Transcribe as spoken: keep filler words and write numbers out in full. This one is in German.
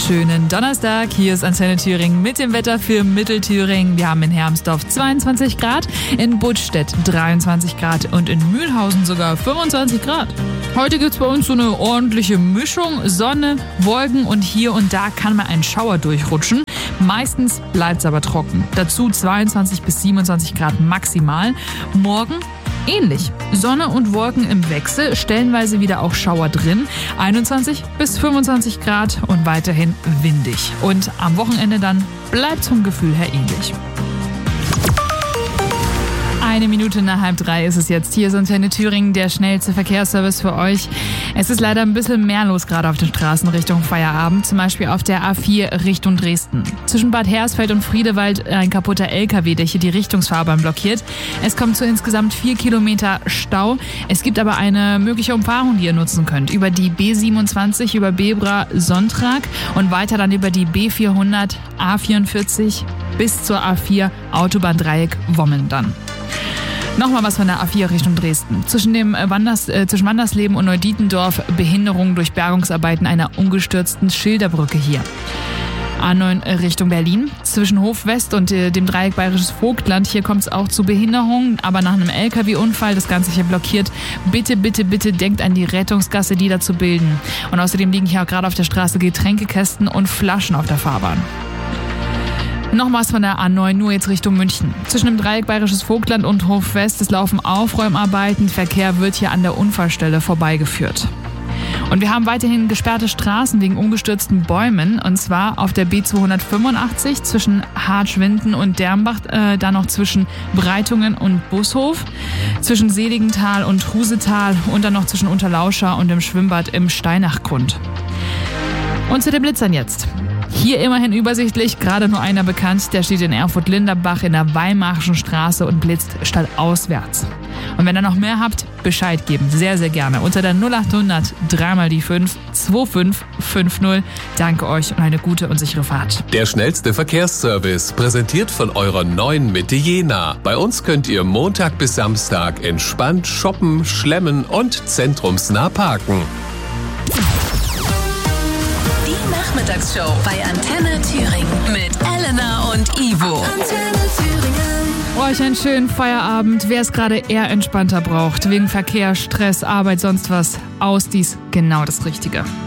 Schönen Donnerstag, hier ist Antenne Thüringen mit dem Wetter für Mittelthüringen. Wir haben in Hermsdorf zweiundzwanzig Grad, in Budstedt dreiundzwanzig Grad und in Mühlhausen sogar fünfundzwanzig Grad. Heute gibt's bei uns so eine ordentliche Mischung, Sonne, Wolken und hier und da kann mal ein Schauer durchrutschen. Meistens bleibt's aber trocken. Dazu zweiundzwanzig bis siebenundzwanzig Grad maximal. Morgen ähnlich. Sonne und Wolken im Wechsel, stellenweise wieder auch Schauer drin. einundzwanzig bis fünfundzwanzig Grad und weiterhin windig. Und am Wochenende dann bleibt vom Gefühl her ähnlich. Eine Minute nach halb drei ist es jetzt. Hier ist Antenne Thüringen, der schnellste Verkehrsservice für euch. Es ist leider ein bisschen mehr los gerade auf den Straßen Richtung Feierabend. Zum Beispiel auf der A vier Richtung Dresden. Zwischen Bad Hersfeld und Friedewald ein kaputter L K W, der hier die Richtungsfahrbahn blockiert. Es kommt zu insgesamt vier Kilometer Stau. Es gibt aber eine mögliche Umfahrung, die ihr nutzen könnt. Über die B siebenundzwanzig, über Bebra-Sonntag und weiter dann über die B vierhundert, A vierundvierzig bis zur A vier Autobahndreieck Wommeln dann. Nochmal was von der A vier Richtung Dresden. Zwischen dem Wanders, äh, zwischen Wandersleben und Neudietendorf Behinderung durch Bergungsarbeiten einer umgestürzten Schilderbrücke hier. A neun Richtung Berlin. Zwischen Hof West und äh, dem Dreieck Bayerisches Vogtland. Hier kommt es auch zu Behinderungen, aber nach einem L K W-Unfall das Ganze hier blockiert. Bitte, bitte, bitte denkt an die Rettungsgasse, die da zu bilden. Und außerdem liegen hier auch gerade auf der Straße Getränkekästen und Flaschen auf der Fahrbahn. Nochmals von der A neun, nur jetzt Richtung München. Zwischen dem Dreieck Bayerisches Vogtland und Hof West, es laufen Aufräumarbeiten. Verkehr wird hier an der Unfallstelle vorbeigeführt. Und wir haben weiterhin gesperrte Straßen wegen umgestürzten Bäumen. Und zwar auf der B zweihundertfünfundachtzig zwischen Hartschwinden und Dermbach, äh, dann noch zwischen Breitungen und Bushof, zwischen Seligenthal und Husetal und dann noch zwischen Unterlauscha und dem Schwimmbad im Steinachgrund. Und zu den Blitzern jetzt. Hier immerhin übersichtlich, gerade nur einer bekannt, der steht in Erfurt-Linderbach in der Weimarischen Straße und blitzt stadtauswärts. Und wenn ihr noch mehr habt, Bescheid geben, sehr, sehr gerne. Unter der null acht hundert drei mal die fünf zwei fünf fünf null. Danke euch und eine gute und sichere Fahrt. Der schnellste Verkehrsservice, präsentiert von eurer neuen Mitte Jena. Bei uns könnt ihr Montag bis Samstag entspannt shoppen, schlemmen und zentrumsnah parken. Mittagsshow bei Antenne Thüringen mit Elena und Ivo. Antenne Thüringen. Euch einen schönen Feierabend. Wer es gerade eher entspannter braucht, wegen Verkehr, Stress, Arbeit, sonst was, aus dies genau das Richtige.